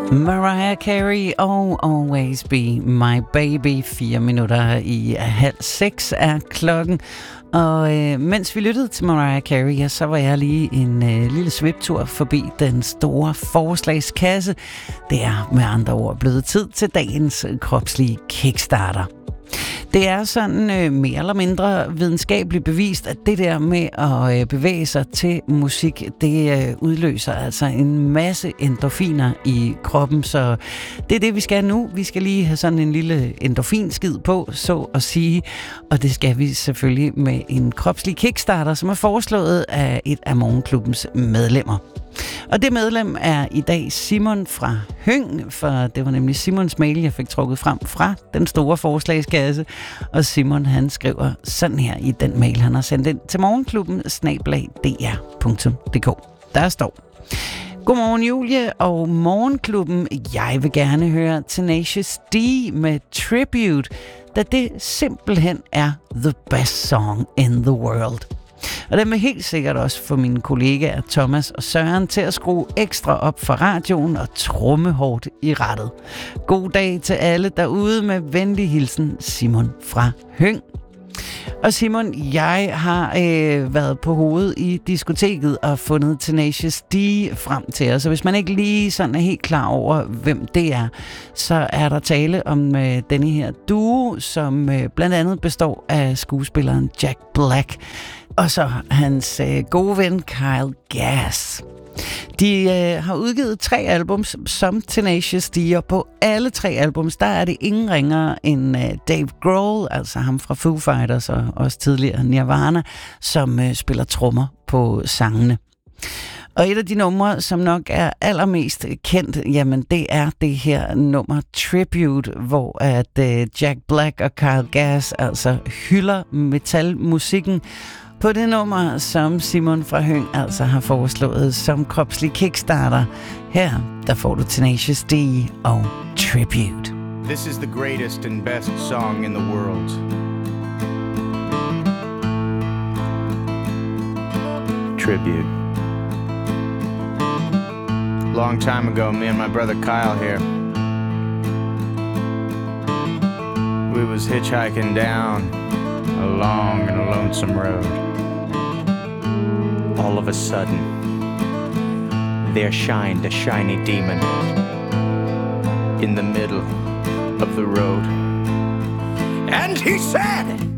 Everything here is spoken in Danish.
Mariah Carey og Always Be My Baby. 4 minutter i 5:30 er klokken. Og mens vi lyttede til Mariah Carey, ja, så var jeg lige en lille sviptur forbi den store forslagskasse. Det er med andre ord blevet tid til dagens kropslige kickstarter. Det er sådan mere eller mindre videnskabeligt bevist, at det der med at bevæge sig til musik, det udløser altså en masse endorfiner i kroppen. Så det er det, vi skal nu. Vi skal lige have sådan en lille endorfinskid på, så at sige. Og det skal vi selvfølgelig med en kropslig kickstarter, som er foreslået af et af Morgenklubbens medlemmer. Og det medlem er i dag Simon fra Høng, for det var nemlig Simons mail, jeg fik trukket frem fra den store forslagskasse. Og Simon, han skriver sådan her i den mail, han har sendt ind til morgenklubben@dr.dk. Der står: Godmorgen Julie og Morgenklubben. Jeg vil gerne høre Tenacious D med Tribute, da det simpelthen er the best song in the world. Og den vil helt sikkert også få mine kollegaer Thomas og Søren til at skrue ekstra op for radioen og tromme hårdt i rattet. God dag til alle derude, med venlig hilsen Simon fra Høng. Og Simon, jeg har været på hovedet i diskoteket og fundet Tenacious D frem til os. Så hvis man ikke lige sådan er helt klar over, hvem det er, så er der tale om denne her duo, som blandt andet består af skuespilleren Jack Black og så hans gode ven Kyle Gass. De har udgivet 3 albums som Tenacious D, og på alle 3 albums, der er det ingen ringere end Dave Grohl, altså ham fra Foo Fighters og også tidligere Nirvana, som spiller trommer på sangene. Og et af de numre, som nok er allermest kendt, jamen det er det her nummer Tribute, hvor at Jack Black og Kyle Gass altså hylder metalmusikken på det nummer, som Simon fra Høng altså har foreslået som kropslig kickstarter. Her, der får du Tenacious D og Tribute. This is the greatest and best song in the world. Tribute. Long time ago, me and my brother Kyle here, we was hitchhiking down a long and a lonesome road. All of a sudden, there shined a shiny demon in the middle of the road. And he said,